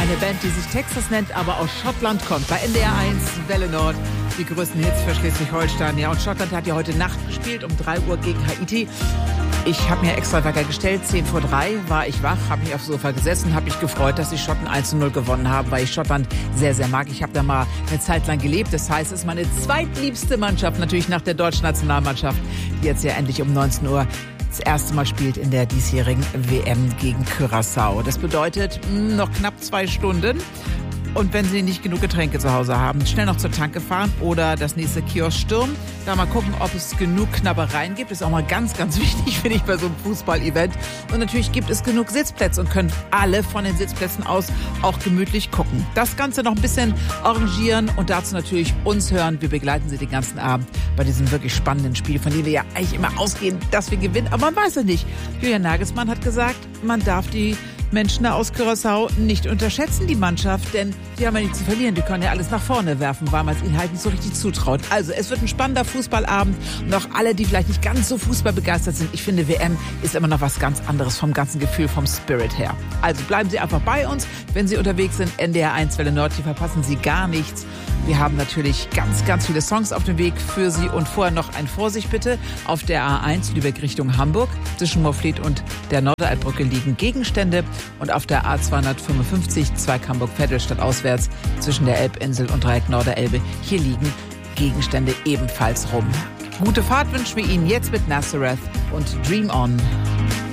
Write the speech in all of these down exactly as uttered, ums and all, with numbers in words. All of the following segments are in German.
Eine Band, die sich Texas nennt, aber aus Schottland kommt. Bei N D R eins, Welle Nord, die größten Hits für Schleswig-Holstein. Ja, und Schottland hat ja heute Nacht gespielt, um drei Uhr gegen Haiti. Ich habe mir extra Wecker gestellt, zehn vor drei war ich wach, habe mich aufs Sofa gesessen, habe mich gefreut, dass die Schotten eins zu null gewonnen haben, weil ich Schottland sehr, sehr mag. Ich habe da mal eine Zeit lang gelebt. Das heißt, es ist meine zweitliebste Mannschaft, natürlich nach der deutschen Nationalmannschaft, die jetzt ja endlich um neunzehn Uhr das erste Mal spielt in der diesjährigen W M gegen Curaçao. Das bedeutet mh, noch knapp zwei Stunden. Und wenn Sie nicht genug Getränke zu Hause haben, schnell noch zur Tanke fahren oder das nächste Kiosk stürmen. Da mal gucken, ob es genug Knabbereien gibt. Ist auch mal ganz, ganz wichtig, finde ich, bei so einem Fußball-Event. Und natürlich gibt es genug Sitzplätze und können alle von den Sitzplätzen aus auch gemütlich gucken. Das Ganze noch ein bisschen arrangieren und dazu natürlich uns hören. Wir begleiten Sie den ganzen Abend bei diesem wirklich spannenden Spiel, von dem wir ja eigentlich immer ausgehen, dass wir gewinnen. Aber man weiß es nicht. Julian Nagelsmann hat gesagt, man darf die Menschen da aus Curaçao nicht unterschätzen, die Mannschaft, denn die haben ja nichts zu verlieren. Die können ja alles nach vorne werfen, weil man es ihnen halt nicht so richtig zutraut. Also es wird ein spannender Fußballabend und auch alle, die vielleicht nicht ganz so fußballbegeistert sind. Ich finde, W M ist immer noch was ganz anderes vom ganzen Gefühl, vom Spirit her. Also bleiben Sie einfach bei uns, wenn Sie unterwegs sind. N D R eins Welle Nord, hier verpassen Sie gar nichts. Wir haben natürlich ganz, ganz viele Songs auf dem Weg für Sie und vorher noch ein Vorsicht bitte. Auf der A eins Lübeck Richtung Hamburg zwischen Morfleet und der Norderaltbrücke liegen Gegenstände und auf der A zweihundertfünfundfünfzig Zweig Hamburg-Vettelstadt auswärts zwischen der Elbinsel und Dreieck Norderelbe. Hier liegen Gegenstände ebenfalls rum. Gute Fahrt wünschen wir Ihnen jetzt mit Nazareth und Dream On.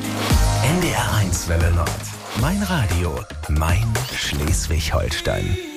N D R eins Welle Nord. Mein Radio, mein Schleswig-Holstein.